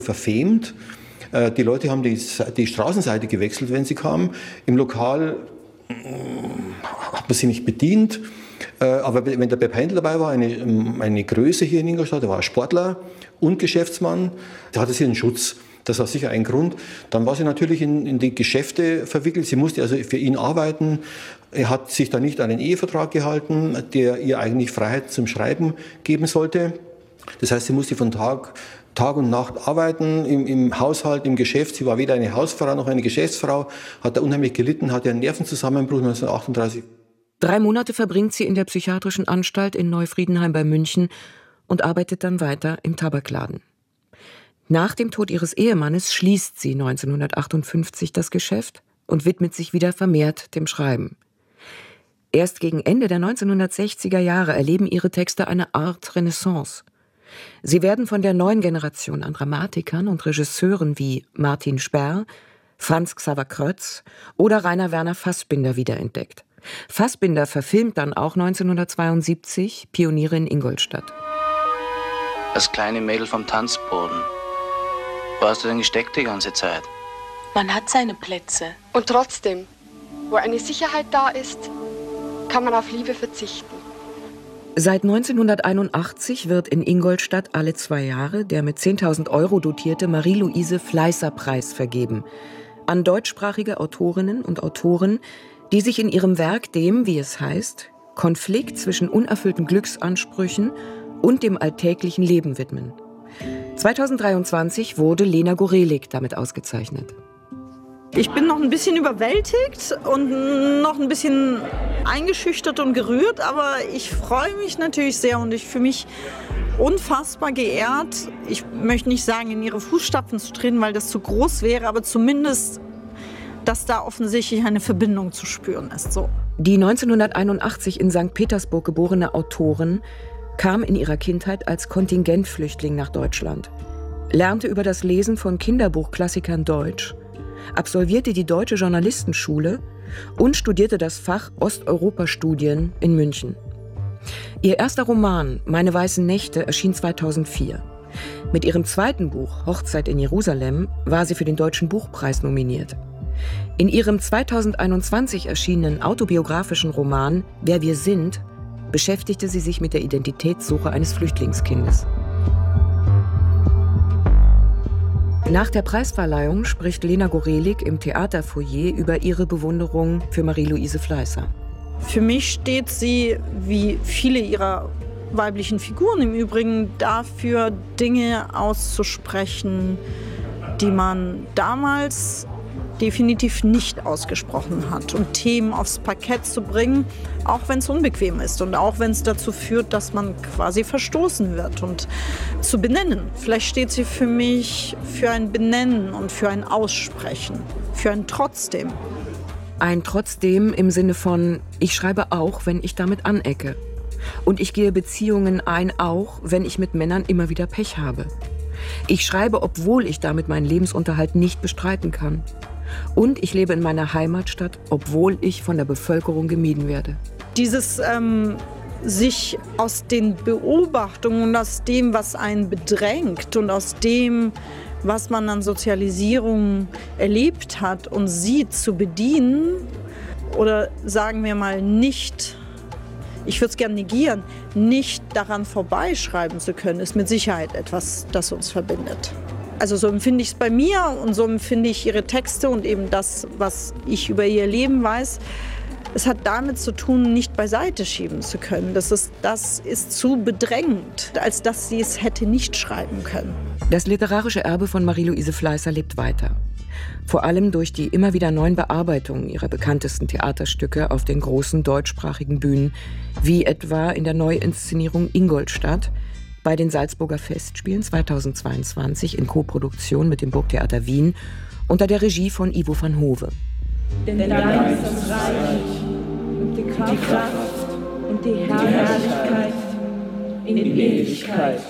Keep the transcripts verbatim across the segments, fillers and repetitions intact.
verfemt. Die Leute haben die, die Straßenseite gewechselt, wenn sie kamen. Im Lokal hat man sie nicht bedient. Aber wenn der Beb Heindl dabei war, eine, eine Größe hier in Ingolstadt, der war Sportler und Geschäftsmann, da hatte sie einen Schutz. Das war sicher ein Grund. Dann war sie natürlich in, in die Geschäfte verwickelt. Sie musste also für ihn arbeiten. Er hat sich da nicht an den Ehevertrag gehalten, der ihr eigentlich Freiheit zum Schreiben geben sollte. Das heißt, sie musste von Tag, Tag und Nacht arbeiten, im, im Haushalt, im Geschäft. Sie war weder eine Hausfrau noch eine Geschäftsfrau, hat da unheimlich gelitten, hatte einen Nervenzusammenbruch neunzehnhundertachtunddreißig. Drei Monate verbringt sie in der psychiatrischen Anstalt in Neufriedenheim bei München und arbeitet dann weiter im Tabakladen. Nach dem Tod ihres Ehemannes schließt sie neunzehnhundertachtundfünfzig das Geschäft und widmet sich wieder vermehrt dem Schreiben. Erst gegen Ende der neunzehnhundertsechziger Jahre erleben ihre Texte eine Art Renaissance. Sie werden von der neuen Generation an Dramatikern und Regisseuren wie Martin Sperr, Franz Xaver Crötz oder Rainer Werner Fassbinder wiederentdeckt. Fassbinder verfilmt dann auch neunzehnhundertzweiundsiebzig Pioniere in Ingolstadt. Das kleine Mädel vom Tanzboden. Wo hast du denn gesteckt die ganze Zeit? Man hat seine Plätze. Und trotzdem, wo eine Sicherheit da ist, kann man auf Liebe verzichten. Seit neunzehnhunderteinundachtzig wird in Ingolstadt alle zwei Jahre der mit zehntausend Euro dotierte Marie-Louise-Fleißer-Preis vergeben an deutschsprachige Autorinnen und Autoren, die sich in ihrem Werk dem, wie es heißt, Konflikt zwischen unerfüllten Glücksansprüchen und dem alltäglichen Leben widmen. zweitausenddreiundzwanzig wurde Lena Gorelik damit ausgezeichnet. Ich bin noch ein bisschen überwältigt und noch ein bisschen eingeschüchtert und gerührt, aber ich freue mich natürlich sehr und ich fühle mich unfassbar geehrt. Ich möchte nicht sagen, in ihre Fußstapfen zu treten, weil das zu groß wäre, aber zumindest, dass da offensichtlich eine Verbindung zu spüren ist. So. Die neunzehnhunderteinundachtzig in Sankt Petersburg geborene Autorin kam in ihrer Kindheit als Kontingentflüchtling nach Deutschland, lernte über das Lesen von Kinderbuchklassikern Deutsch, absolvierte die Deutsche Journalistenschule und studierte das Fach Osteuropa-Studien in München. Ihr erster Roman »Meine weißen Nächte« erschien zweitausendvier. Mit ihrem zweiten Buch »Hochzeit in Jerusalem« war sie für den Deutschen Buchpreis nominiert. In ihrem zweitausendeinundzwanzig erschienenen autobiografischen Roman »Wer wir sind« beschäftigte sie sich mit der Identitätssuche eines Flüchtlingskindes. Nach der Preisverleihung spricht Lena Gorelik im Theaterfoyer über ihre Bewunderung für Marie-Louise Fleißer. Für mich steht sie, wie viele ihrer weiblichen Figuren im Übrigen, dafür, Dinge auszusprechen, die man damals definitiv nicht ausgesprochen hat. Und Themen aufs Parkett zu bringen, auch wenn es unbequem ist und auch wenn es dazu führt, dass man quasi verstoßen wird und zu benennen. Vielleicht steht sie für mich für ein Benennen und für ein Aussprechen, für ein Trotzdem. Ein Trotzdem im Sinne von, ich schreibe auch, wenn ich damit anecke. Und ich gehe Beziehungen ein, auch wenn ich mit Männern immer wieder Pech habe. Ich schreibe, obwohl ich damit meinen Lebensunterhalt nicht bestreiten kann. Und ich lebe in meiner Heimatstadt, obwohl ich von der Bevölkerung gemieden werde. Dieses ähm, sich aus den Beobachtungen und aus dem, was einen bedrängt und aus dem, was man an Sozialisierung erlebt hat und sieht, zu bedienen oder sagen wir mal nicht, ich würde es gerne negieren, nicht daran vorbeischreiben zu können, ist mit Sicherheit etwas, das uns verbindet. Also so empfinde ich es bei mir und so empfinde ich ihre Texte und eben das, was ich über ihr Leben weiß. Es hat damit zu tun, nicht beiseite schieben zu können. Das ist, das ist zu bedrängend, als dass sie es hätte nicht schreiben können. Das literarische Erbe von Marie-Louise Fleißer lebt weiter. Vor allem durch die immer wieder neuen Bearbeitungen ihrer bekanntesten Theaterstücke auf den großen deutschsprachigen Bühnen, wie etwa in der Neuinszenierung Ingolstadt, bei den Salzburger Festspielen zweitausendzweiundzwanzig in Koproduktion mit dem Burgtheater Wien unter der Regie von Ivo van Hove. Denn dein ist das Reich und die Kraft, die Kraft und die Herrlichkeit in Ewigkeit.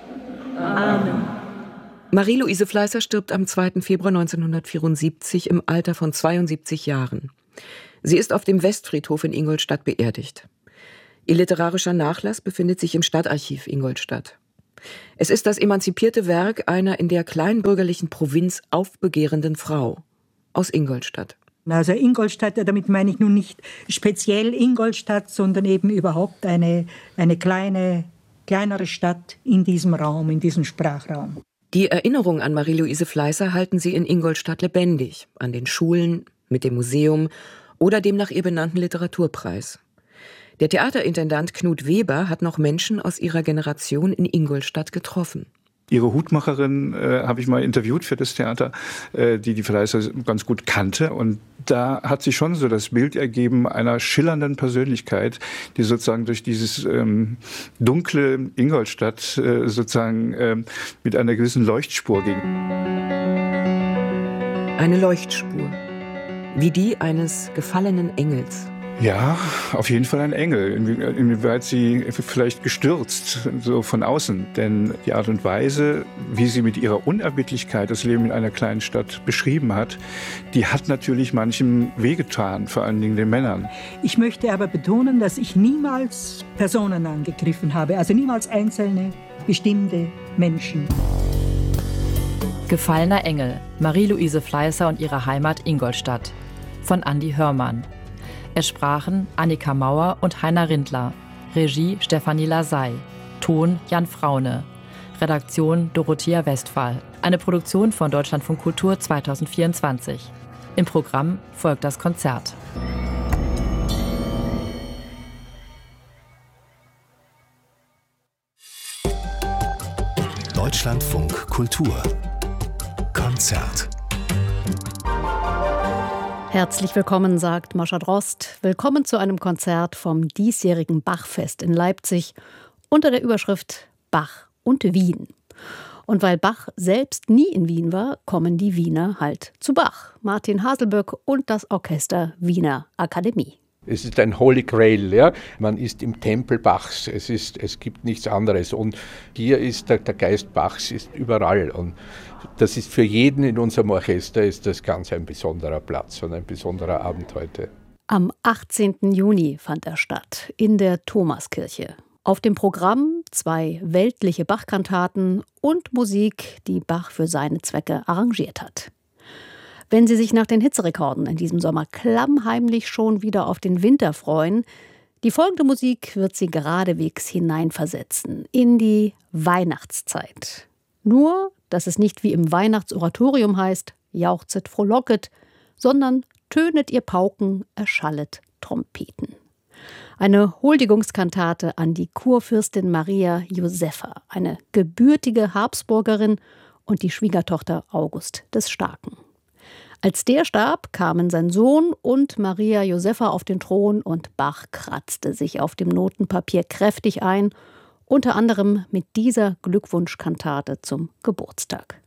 Amen. Marie-Louise Fleißer stirbt am zweiten Februar neunzehnhundertvierundsiebzig im Alter von zweiundsiebzig Jahren. Sie ist auf dem Westfriedhof in Ingolstadt beerdigt. Ihr literarischer Nachlass befindet sich im Stadtarchiv Ingolstadt. Es ist das emanzipierte Werk einer in der kleinbürgerlichen Provinz aufbegehrenden Frau aus Ingolstadt. Also Ingolstadt, damit meine ich nun nicht speziell Ingolstadt, sondern eben überhaupt eine, eine kleine, kleinere Stadt in diesem Raum, in diesem Sprachraum. Die Erinnerung an Marie-Louise Fleißer halten sie in Ingolstadt lebendig, an den Schulen, mit dem Museum oder dem nach ihr benannten Literaturpreis. Der Theaterintendant Knut Weber hat noch Menschen aus ihrer Generation in Ingolstadt getroffen. Ihre Hutmacherin äh, habe ich mal interviewt für das Theater, äh, die die Fleißer ganz gut kannte. Und da hat sich schon so das Bild ergeben einer schillernden Persönlichkeit, die sozusagen durch dieses ähm, dunkle Ingolstadt äh, sozusagen äh, mit einer gewissen Leuchtspur ging. Eine Leuchtspur, wie die eines gefallenen Engels. Ja, auf jeden Fall ein Engel. Inwieweit sie vielleicht gestürzt, so von außen. Denn die Art und Weise, wie sie mit ihrer Unerbittlichkeit das Leben in einer kleinen Stadt beschrieben hat, die hat natürlich manchem wehgetan, vor allen Dingen den Männern. Ich möchte aber betonen, dass ich niemals Personen angegriffen habe, also niemals einzelne, bestimmte Menschen. Gefallener Engel, Marie-Louise Fleißer und ihre Heimat Ingolstadt von Andi Hörmann. Es sprachen Annika Mauer und Heiner Rindler, Regie Stefanie Lasey, Ton Jan Fraune, Redaktion Dorothea Westphal. Eine Produktion von Deutschlandfunk Kultur zweitausendvierundzwanzig. Im Programm folgt das Konzert. Deutschlandfunk Kultur Konzert. Herzlich willkommen, sagt Mascha Drost. Willkommen zu einem Konzert vom diesjährigen Bachfest in Leipzig unter der Überschrift Bach und Wien. Und weil Bach selbst nie in Wien war, kommen die Wiener halt zu Bach. Martin Haselböck und das Orchester Wiener Akademie. Es ist ein Holy Grail, ja. Man ist im Tempel Bachs, es, ist, es gibt nichts anderes. Und hier ist der, der Geist Bachs ist überall. Und das ist für jeden in unserem Orchester ist das ganz ein besonderer Platz und ein besonderer Abend heute. Am achtzehnten Juni fand er statt, in der Thomaskirche. Auf dem Programm zwei weltliche Bachkantaten und Musik, die Bach für seine Zwecke arrangiert hat. Wenn Sie sich nach den Hitzerekorden in diesem Sommer klammheimlich schon wieder auf den Winter freuen, die folgende Musik wird Sie geradewegs hineinversetzen in die Weihnachtszeit. Nur, dass es nicht wie im Weihnachtsoratorium heißt, jauchzet, frohlocket, sondern tönet ihr Pauken, erschallet Trompeten. Eine Huldigungskantate an die Kurfürstin Maria Josepha, eine gebürtige Habsburgerin und die Schwiegertochter August des Starken. Als der starb, kamen sein Sohn und Maria Josepha auf den Thron und Bach kratzte sich auf dem Notenpapier kräftig ein, unter anderem mit dieser Glückwunschkantate zum Geburtstag.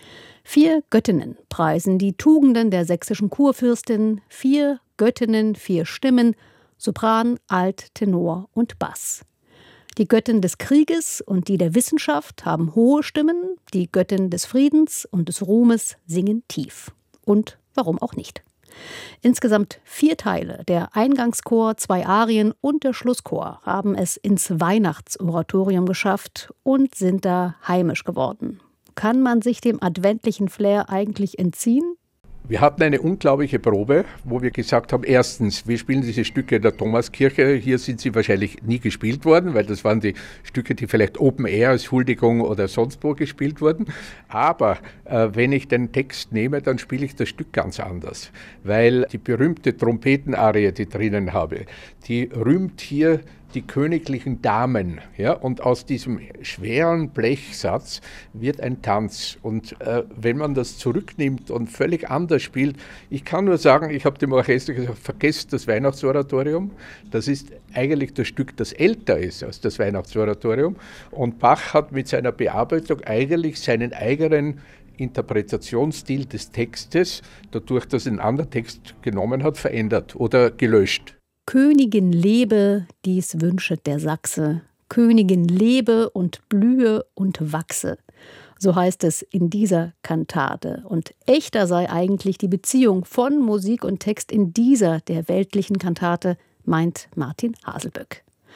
Vier Göttinnen preisen die Tugenden der sächsischen Kurfürstin, vier Göttinnen, vier Stimmen, Sopran, Alt, Tenor und Bass. Die Göttin des Krieges und die der Wissenschaft haben hohe Stimmen, die Göttin des Friedens und des Ruhmes singen tief. Und warum auch nicht. Insgesamt vier Teile, der Eingangschor, zwei Arien und der Schlusschor, haben es ins Weihnachtsoratorium geschafft und sind da heimisch geworden. Kann man sich dem adventlichen Flair eigentlich entziehen? Wir hatten eine unglaubliche Probe, wo wir gesagt haben, erstens, wir spielen diese Stücke in der Thomaskirche. Hier sind sie wahrscheinlich nie gespielt worden, weil das waren die Stücke, die vielleicht Open Air als Huldigung oder sonst wo gespielt wurden. Aber äh, wenn ich den Text nehme, dann spiele ich das Stück ganz anders, weil die berühmte Trompetenarie, die ich drinnen habe, die rühmt hier die königlichen Damen, ja, und aus diesem schweren Blechsatz wird ein Tanz. Und äh, wenn man das zurücknimmt und völlig anders spielt, ich kann nur sagen, ich habe dem Orchester gesagt, vergesst das Weihnachtsoratorium. Das ist eigentlich das Stück, das älter ist als das Weihnachtsoratorium. Und Bach hat mit seiner Bearbeitung eigentlich seinen eigenen Interpretationsstil des Textes, dadurch, dass er einen anderen Text genommen hat, verändert oder gelöscht. Königin lebe, dies wünschet der Sachse. Königin lebe und blühe und wachse. So heißt es in dieser Kantate. Und echter sei eigentlich die Beziehung von Musik und Text in dieser, der weltlichen Kantate, meint Martin Haselböck.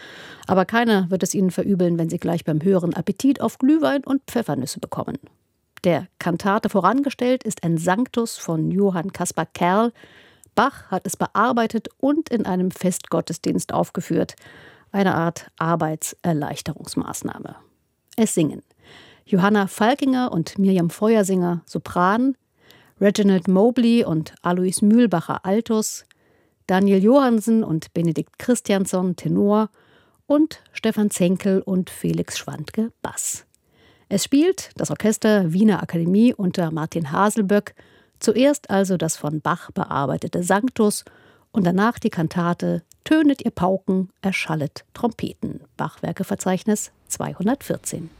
Aber keiner wird es ihnen verübeln, wenn sie gleich beim Hören Appetit auf Glühwein und Pfeffernüsse bekommen. Der Kantate vorangestellt ist ein Sanctus von Johann Caspar Kerl. Bach hat es bearbeitet und in einem Festgottesdienst aufgeführt. Eine Art Arbeitserleichterungsmaßnahme. Es singen Johanna Falkinger und Mirjam Feuersinger, Sopran, Reginald Mobley und Alois Mühlbacher, Altus, Daniel Johansen und Benedikt Christiansson, Tenor und Stefan Zenkel und Felix Schwandke, Bass. Es spielt das Orchester Wiener Akademie unter Martin Haselböck, zuerst also das von Bach bearbeitete Sanctus und danach die Kantate Tönet ihr Pauken, erschallet Trompeten, Bachwerkeverzeichnis zweihundertvierzehn.